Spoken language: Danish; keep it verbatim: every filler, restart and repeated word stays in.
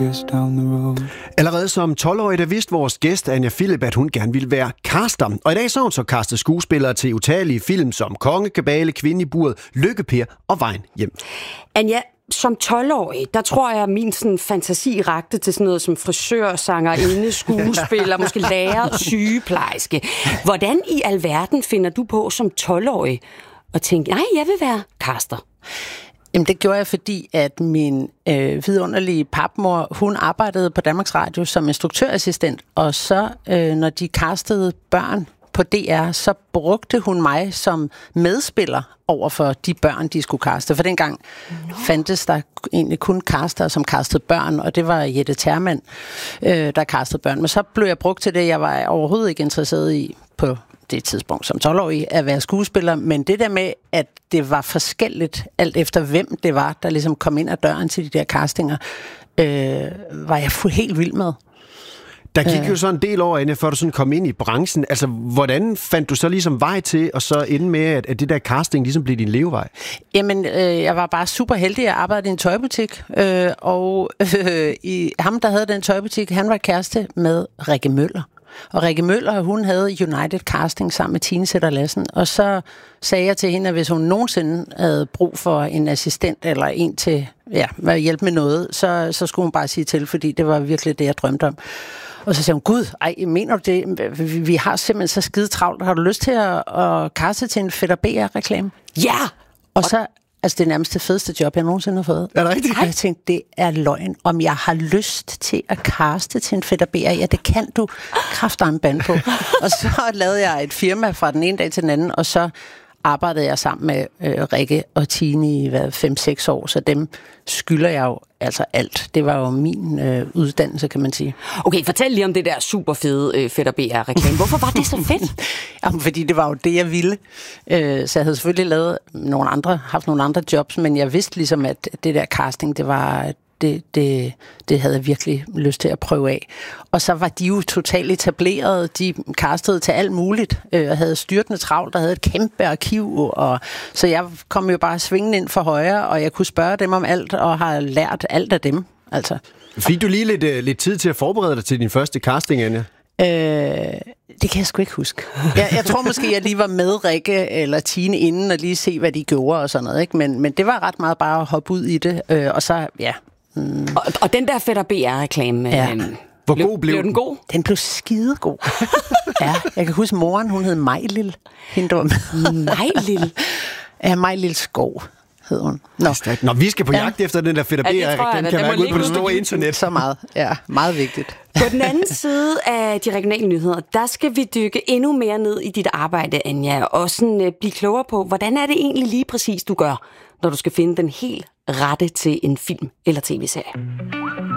kiss down the road. Allerede som tolv-årig, der vidste vores gæst Anja Philip, at hun gerne ville være caster. Og i dag så har hun så castet skuespillere til utallige film som Kongekabale, Kvinde i buret, Lykke Per og Vejen hjem. Anja, som tolv-årig, der tror jeg, at min sådan, fantasi rakte til sådan noget som frisør, sangerinde, skuespiller, måske lærer, sygeplejerske. Hvordan i alverden finder du på som tolv-årig og tænke, nej, jeg vil være caster? Jamen, det gjorde jeg, fordi at min øh, vidunderlige papmor, hun arbejdede på Danmarks Radio som instruktørassistent, og så, øh, når de castede børn på D R, så brugte hun mig som medspiller over for de børn, de skulle kaste. For dengang no. fandtes der egentlig kun caster, som castede børn, og det var Jette Termann, øh, der castede børn. Men så blev jeg brugt til det, jeg var overhovedet ikke interesseret i på det tidspunkt som tolv-årig at være skuespiller, men det der med, at det var forskelligt, alt efter hvem det var, der ligesom kom ind ad døren til de der castinger, øh, var jeg helt vild med. Der gik jo så en del år, Anja, før du sådan kom ind i branchen. Altså, hvordan fandt du så ligesom vej til, og så ende med, at, at det der casting ligesom blev din levevej? Jamen, øh, jeg var bare super heldig. Jeg arbejdede i en tøjbutik, øh, og øh, i, ham, der havde den tøjbutik, han var kæreste med Rikke Møller. Og Rikke Møller, hun havde United Casting sammen med Tine Sætter Lassen, og så sagde jeg til hende, at hvis hun nogensinde havde brug for en assistent eller en til ja, at hjælpe med noget, så, så skulle hun bare sige til, fordi det var virkelig det, jeg drømte om. Og så sagde hun, gud, ej, mener du det? Vi har simpelthen så skide travlt. Har du lyst til at, at kaste til en Fætter B R-reklame? Ja! Og så, altså det er nærmest det fedeste job, jeg nogensinde har fået. Er det rigtigt? Og jeg tænkte, det er løgn. Om jeg har lyst til at kaste til en Fætter B R, ja, det kan du kraftedeme bande på. Og så lavede jeg et firma fra den ene dag til den anden, og så arbejdede jeg sammen med øh, Rikke og Tine i fem seks år, så dem skylder jeg jo altså alt. Det var jo min øh, uddannelse, kan man sige. Okay, fortæl lige om det der super fede øh, Fætter B R-reklame. Hvorfor var det så fedt? Jamen, fordi det var jo det, jeg ville. Øh, så jeg havde selvfølgelig lavet nogle andre, haft nogle andre jobs, men jeg vidste ligesom, at det der casting, det var... Det, det, det havde jeg virkelig lyst til at prøve af. Og så var de jo totalt etableret. De castede til alt muligt. Øh, og havde styrtende travlt, og havde et kæmpe arkiv. Og, så jeg kom jo bare svingende ind for højre, og jeg kunne spørge dem om alt, og har lært alt af dem. Altså. Fik du lige lidt, uh, lidt tid til at forberede dig til din første casting, Anja? Øh, det kan jeg sgu ikke huske. Jeg, jeg tror måske, jeg lige var med Rikke eller Tine inden, og lige se, hvad de gjorde og sådan noget. Ikke? Men, men det var ret meget bare at hoppe ud i det. Øh, og så, ja... Mm. Og, og den der Fætter B R-reklame, ja. øhm, Hvor blev, god blev, blev den god? Den blev skidegod. Ja, jeg kan huske moren, hun hed Majlil. Hende, der var med. Majlil? Ja, Majlil Skov hed hun. Nå. Når vi skal på jagt ja. efter den der Fætter B R-reklame, kan være ud på det store internet. Så meget, ja, meget vigtigt. På den anden side af de regionale nyheder, der skal vi dykke endnu mere ned i dit arbejde, Anja, og sådan, uh, blive klogere på, hvordan er det egentlig lige præcis, du gør, når du skal finde den helt rette til en film eller tv-serie.